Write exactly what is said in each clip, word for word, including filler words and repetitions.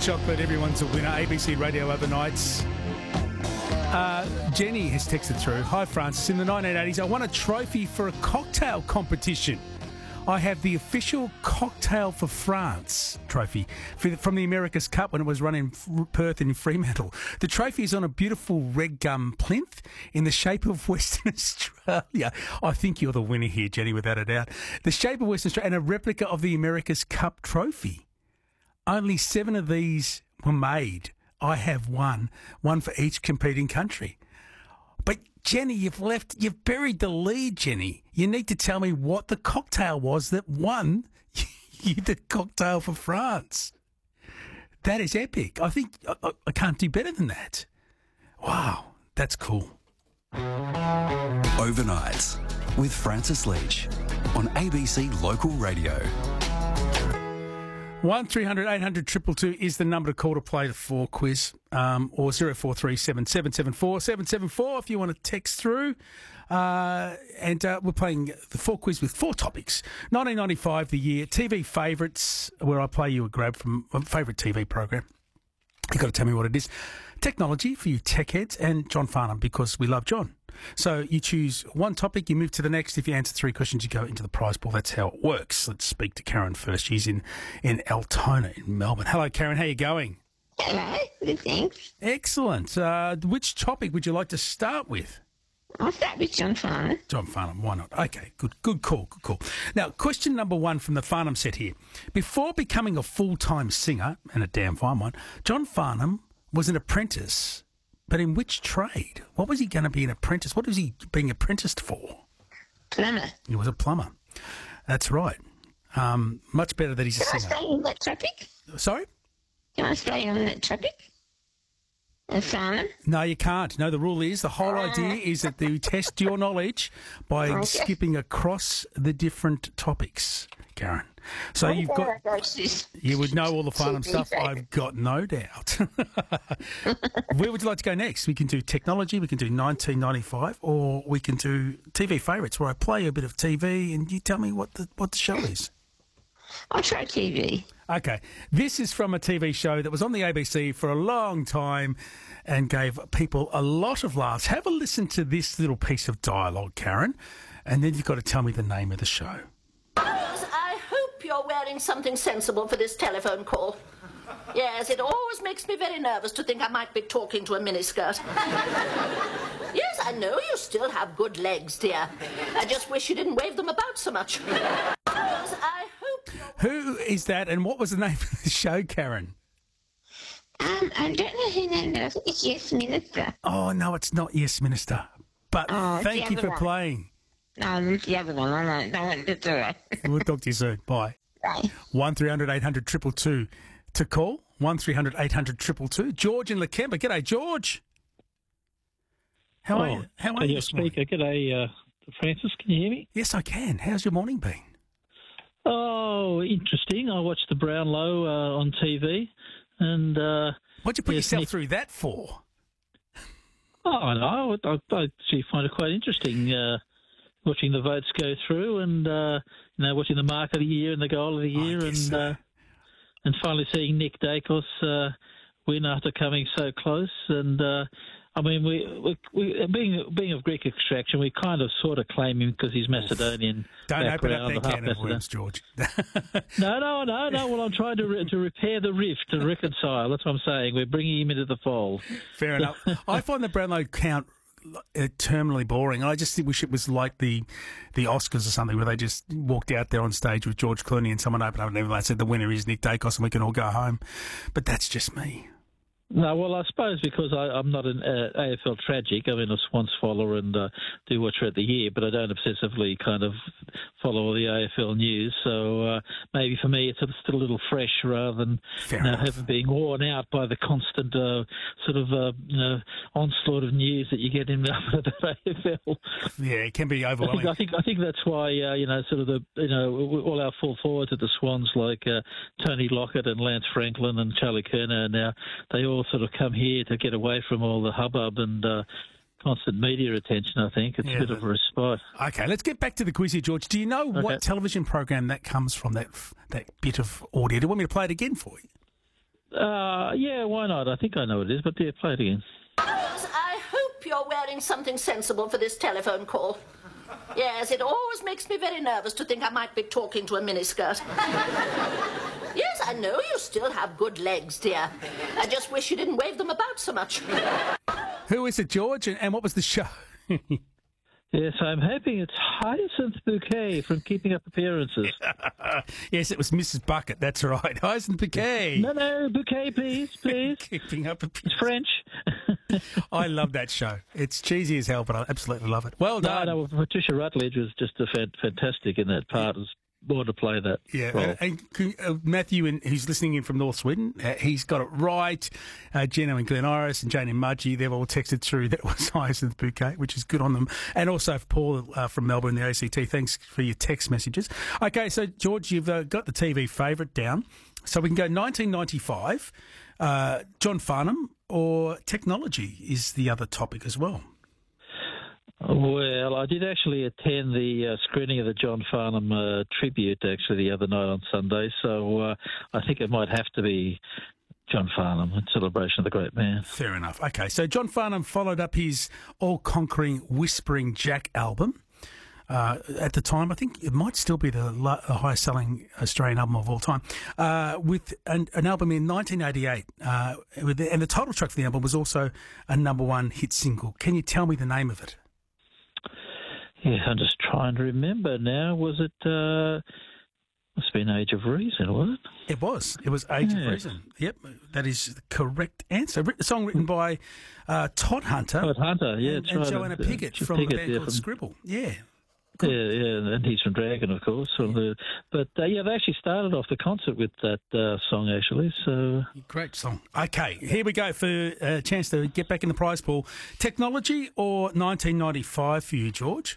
chocolate. Everyone's a winner. A B C Radio overnights. Uh, Jenny has texted through. Hi, Francis. In the nineteen eighties, I won a trophy for a cocktail competition. I have the official Cocktail for France trophy from the America's Cup when it was run in Perth and in Fremantle. The trophy is on a beautiful red gum plinth in the shape of Western Australia. I think you're the winner here, Jenny, without a doubt. The shape of Western Australia and a replica of the America's Cup trophy. Only seven of these were made. I have one, one for each competing country. But, Jenny, you've left, you've buried the lead, Jenny. You need to tell me what the cocktail was that won you the Cocktail for France. That is epic. I think I, I can't do better than that. Wow, that's cool. Overnights with Francis Leach on A B C Local Radio. one three hundred eight hundred two two two is the number to call to play the four quiz, um, or zero four three seven seven seven four seven seven four if you want to text through. Uh, and uh, we're playing the four quiz with four topics. nineteen ninety-five, the year, T V favourites, where I play you a grab from a favourite T V program. You've got to tell me what it is. Technology for you tech heads, and John Farnham, because we love John. So you choose one topic, you move to the next. If you answer three questions, you go into the prize pool. That's how it works. Let's speak to Karen first. She's in, in Altona in Melbourne. Hello, Karen. How are you going? Hello. Good, thanks. Excellent. Uh, which topic would you like to start with? I'll start with John Farnham. John Farnham, why not? Okay, good good call, good call. Now, question number one from the Farnham set here. Before becoming a full-time singer, and a damn fine one, John Farnham was an apprentice, but in which trade? What was he going to be an apprentice? What was he being apprenticed for? Plumber. He was a plumber. That's right. Um, much better that he's a Can singer. I stay on that topic? Sorry? Can I stay on that topic? And Farnham? No, you can't. No, the rule is, the whole idea is that you test your knowledge by Okay. skipping across the different topics, Karen. So What you've about got... those this- You would know all the Farnham T V stuff, favourite? I've got no doubt. Where would you like to go next? We can do technology, we can do nineteen ninety-five, or we can do T V favourites, where I play a bit of T V and you tell me what the what the show is. I'll try T V. Okay, this is from a T V show that was on the A B C for a long time and gave people a lot of laughs. Have a listen to this little piece of dialogue, Karen, and then you've got to tell me the name of the show. Yes, I hope you're wearing something sensible for this telephone call. Yes, it always makes me very nervous to think I might be talking to a miniskirt. Yes, I know you still have good legs, dear. I just wish you didn't wave them about so much. Yes, I hope you're... Who is that, and what was the name of the show, Karen? Um, I don't know who named it. I think it's Yes Minister. Oh, no, it's not Yes Minister. But Oh, it's thank the you other for one. playing. No, it's the other one. I know. No, it's all right. We'll talk to you soon. Bye. Bye. one three hundred eight hundred two two two to call. one three hundred eight hundred two two two. George in Lakemba. G'day, George. How are Oh, you? How are Hey, you your this morning? speaker. G'day, uh, Francis. Can you hear me? Yes, I can. How's your morning been? Oh, interesting. I watched the Brownlow uh, on T V, and uh, What'd you put Yes, yourself Nick. through that for? oh, I know. I, I actually find it quite interesting uh, watching the votes go through, and uh, you know, watching the mark of the year and the goal of the I year, guess and so. uh, and finally seeing Nick Dacos uh, win after coming so close. And uh, I mean, we, we, we being being of Greek extraction, we kind of sort of claim him because he's Macedonian. Don't open up background, that half can of Macedonian. worms, George. No, no, no, no. Well, I'm trying to re- to repair the rift, to reconcile. That's what I'm saying. We're bringing him into the fold. Fair enough. I find the Brownlow count uh, terminally boring. I just wish it was like the the Oscars or something, where they just walked out there on stage with George Clooney and someone opened up and they said the winner is Nick Dacos and we can all go home. But that's just me. No, well, I suppose because I, I'm not an uh, A F L tragic. I'm a Swans follower and uh, do watch throughout the year, but I don't obsessively kind of follow all the A F L news. So uh, maybe for me it's still a little fresh rather than Fair you know, enough. having being worn out by the constant uh, sort of uh, you know, onslaught of news that you get in the A F L. Yeah, it can be I think, overwhelming. I think I think that's why uh, you know sort of the you know all our full forwards at the Swans like uh, Tony Lockett and Lance Franklin and Charlie Kerner now they all sort of come here to get away from all the hubbub and uh, constant media attention. I think it's Yeah, a bit of a respite. Okay, let's get back to the quiz here, George. Do you know Okay. what television program that comes from, that that bit of audio? Do you want me to play it again for you? Uh, yeah, why not? I think I know what it is, but yeah, play it again. Yes, I hope you're wearing something sensible for this telephone call. Yes, it always makes me very nervous to think I might be talking to a miniskirt. Yes, I know you still have good legs, dear. I just wish you didn't wave them about so much. Who is it, George, and, and what was the show? Yes, I'm hoping it's Hyacinth Bouquet from Keeping Up Appearances. Yes, it was Missus Bucket, that's right. Hyacinth Bouquet. No, no, Bouquet, please, please. Keeping Up It's Appearances. French. I love that show. It's cheesy as hell, but I absolutely love it. Well No, done. no, Patricia Rutledge was just a fan- fantastic in that part. It was more to play that Yeah, role. uh, and can- uh, Matthew, in, who's listening in from North Sweden, uh, he's got it right. Uh, Jenna and Glen Iris and Jane and Mudgee, they've all texted through that it was Hyacinth Bouquet, which is good on them. And also for Paul uh, from Melbourne, the A C T, thanks for your text messages. Okay, so George, you've uh, got the T V favourite down. So we can go nineteen ninety-five, uh, John Farnham, or technology is the other topic as well. Well, I did actually attend the uh, screening of the John Farnham uh, tribute actually the other night on Sunday, so uh, I think it might have to be John Farnham in celebration of the great man. Fair enough. Okay, so John Farnham followed up his all-conquering Whispering Jack album. Uh, at the time, I think it might still be the, lo- the highest-selling Australian album of all time, uh, with an, an album in nineteen eighty-eight. Uh, with the, and the title track for the album was also a number one hit single. Can you tell me the name of it? Yeah, I'm just trying to remember now. Was it, uh, must have been Age of Reason, was it? It was. It was Age Yeah. of Reason. Yep, that is the correct answer. A song written by uh, Todd Hunter. Todd Hunter, yeah. and, it's and right. Joanna Uh, Piggott from Piggott, a band yeah, called from- Scribble. Yeah. Yeah, yeah, and he's from Dragon, of course. From the, but uh, yeah, they actually started off the concert with that uh, song, actually. So Great song. Okay, here we go for a chance to get back in the prize pool. Technology or nineteen ninety-five for you, George?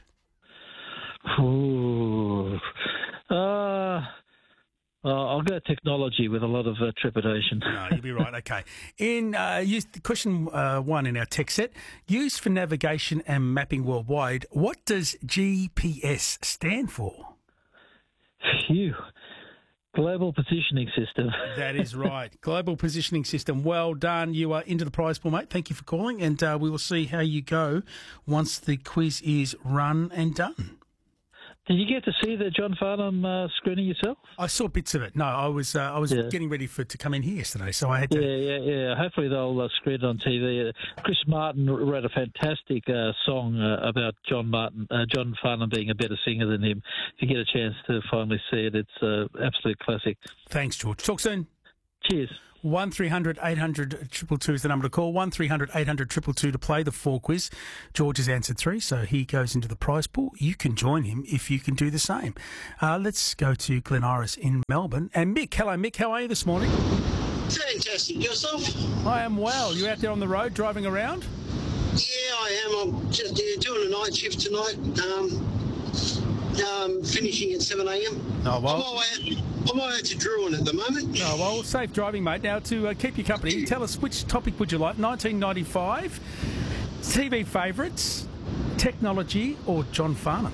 Ooh. Uh, uh, I'll go technology with a lot of uh, trepidation. No, you'll be right. Okay. In uh, use, question uh, one in our tech set, used for navigation and mapping worldwide, what does G P S stand for? Phew. Global Positioning System. That is right. Global Positioning System. Well done. You are into the prize pool, mate. Thank you for calling, and uh, we will see how you go once the quiz is run and done. Did you get to see the John Farnham uh, screening yourself? I saw bits of it. No, I was uh, I was Yeah. getting ready for to come in here yesterday, so I had to. Yeah, yeah, yeah. Hopefully they'll uh, screen it on T V. Uh, Chris Martin wrote a fantastic uh, song uh, about John Martin, uh, John Farnham being a better singer than him. If you get a chance to finally see it, it's an uh, absolute classic. Thanks, George. Talk soon. Cheers. one three hundred eight hundred two two two is the number to call. one three hundred eight hundred two two two to play the four quiz. George has answered three, so he goes into the prize pool. You can join him if you can do the same. Uh, let's go to Glen Iris in Melbourne. And Mick, hello Mick, how are you this morning? Fantastic. Yourself? I am well. You out there on the road driving around? Yeah, I am. I'm just yeah, doing a night shift tonight. Um, um, finishing at seven a.m. Oh, I'm well. on my way, I'm on my way to Druin at the moment. Oh, well, safe driving, mate. Now, to uh, keep you company, tell us which topic would you like? nineteen ninety-five, T V favourites, technology, or John Farnham?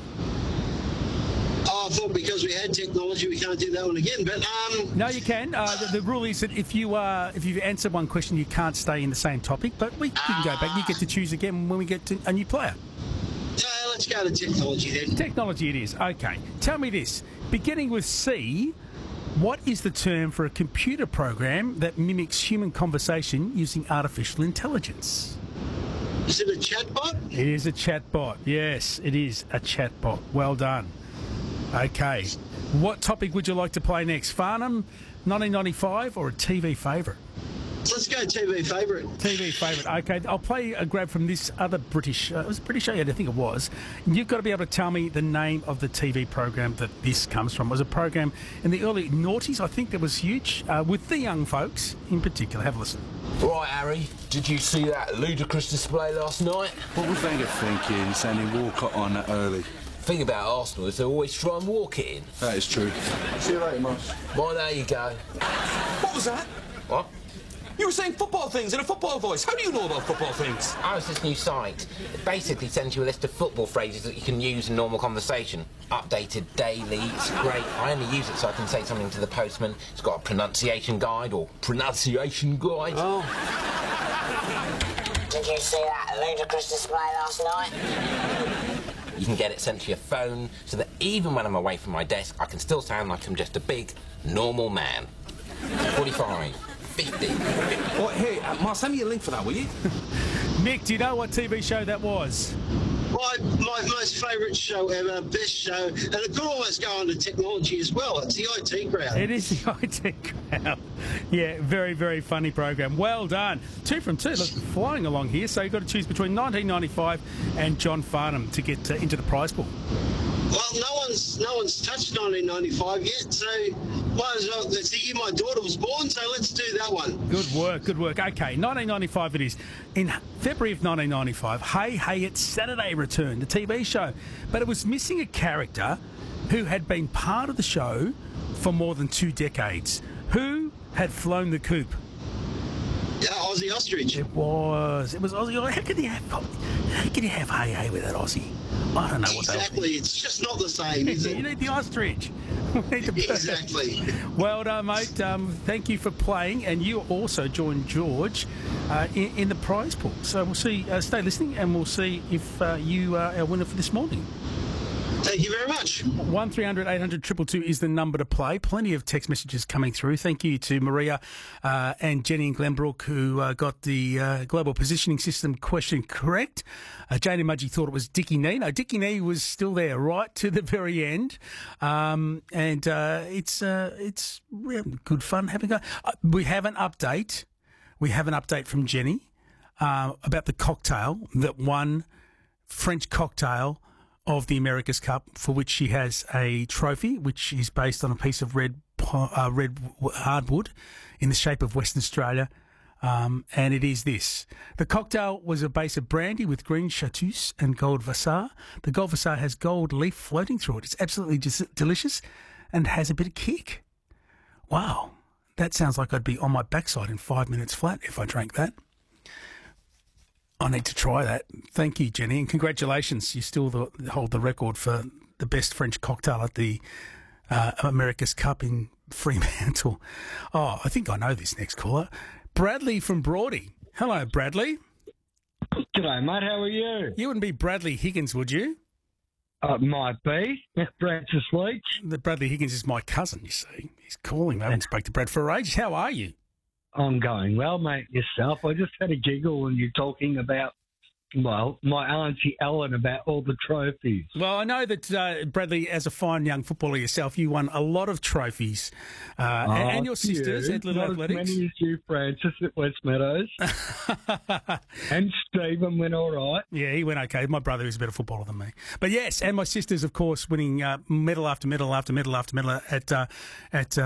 Oh, I thought because we had technology, we can't do that one again. But um, No, you can. Uh, the, the rule is that if you uh, if you've answered one question, you can't stay in the same topic. But we can go back. You get to choose again when we get to a new player. uh, let's go to technology then. Technology it is. Okay. Tell me this. Beginning with C, what is the term for a computer program that mimics human conversation using artificial intelligence? Is it a chatbot? It is a chatbot. Yes, it is a chatbot. Well done. Okay. What topic would you like to play next? Farnham, nineteen ninety-five, or a T V favourite? Let's go T V favourite. T V favourite. Okay, I'll play a grab from this other British. Uh, it was a British show, I think it was. You've got to be able to tell me the name of the T V program that this comes from. It was a program in the early noughties, I think, that was huge, uh, with the young folks in particular. Have a listen. Right, Harry, did you see that ludicrous display last night? What was Wenger thinking, sending Walcott on that early? The thing about Arsenal is they always try and walk it in. That is true. See you later, Moss. Well, there you go. What was that? What? You were saying football things in a football voice. How do you know about football things? Oh, it's this new site. It basically sends you a list of football phrases that you can use in normal conversation. Updated daily. It's great. I only use it so I can say something to the postman. It's got a pronunciation guide or pronunciation guide. Oh. Did you see that ludicrous display last night? You can get it sent to your phone so that even when I'm away from my desk, I can still sound like I'm just a big, normal man. forty-five, fifty, fifty. Oh, hey, uh, Mark, send me a link for that, will you? Mick, do you know what T V show that was? My, my most favourite show ever, best show, and it could always go on to technology as well. It's the I T Crowd. It is the I T Crowd. Yeah, very, very funny program. Well done. Two from two. Look, flying along here. So you've got to choose between nineteen ninety-five and John Farnham to get uh, into the prize pool. Well, no one's no one's touched nineteen ninety-five yet, so might as well. It's the year my daughter was born, so let's do that one. Good work, good work. Okay, nineteen ninety-five it is. In February of nineteen ninety-five, Hey Hey It's Saturday returned, the T V show. But it was missing a character who had been part of the show for more than two decades. Who had flown the coop? Yeah, Aussie Ostrich. It was. It was Aussie. How can you have, how can you have Hey Hey with that Aussie? I don't know what that Exactly. It's just not the same, is it? You need the ostrich. We need the bird. Exactly. Well done, mate. Um, thank you for playing, and you also joined George uh, in, in the prize pool. So we'll see. Uh, stay listening, and we'll see if uh, you are our winner for this morning. Thank you very much. one three hundred eight hundred two two two is the number to play. Plenty of text messages coming through. Thank you to Maria uh, and Jenny and Glenbrook who uh, got the uh, Global Positioning System question correct. Uh, Jane and Mudgee thought it was Dickie Nee. No, Dickie Nee was still there right to the very end. Um, and uh, it's uh, it's really good fun having a... Uh, we have an update. We have an update from Jenny uh, about the cocktail that won French cocktail of the America's Cup, for which she has a trophy, which is based on a piece of red uh, red hardwood in the shape of Western Australia, um, and it is this. The cocktail was a base of brandy with green chartreuse and gold Vassar. The gold Vassar has gold leaf floating through it. It's absolutely just delicious and has a bit of kick. Wow, that sounds like I'd be on my backside in five minutes flat if I drank that. I need to try that. Thank you, Jenny, and congratulations. You still the, hold the record for the best French cocktail at the uh, America's Cup in Fremantle. Oh, I think I know this next caller. Bradley from Broady. Hello, Bradley. G'day, mate. How are you? You wouldn't be Bradley Higgins, would you? Uh, might be. Francis Leach. The Bradley Higgins is my cousin, you see. He's calling. I haven't spoken to Brad for ages. How are you? I'm going well, mate. Yourself? I just had a giggle when you're talking about, well, my auntie Ellen about all the trophies. Well, I know that, uh, Bradley, as a fine young footballer yourself, you won a lot of trophies. Uh, oh, and your sisters you. at Little Not Athletics. As many as you, Francis, at West Meadows. And Stephen went all right. Yeah, he went okay. My brother is a better footballer than me. But yes, and my sisters, of course, winning uh, medal after medal after medal after medal at, uh, at uh,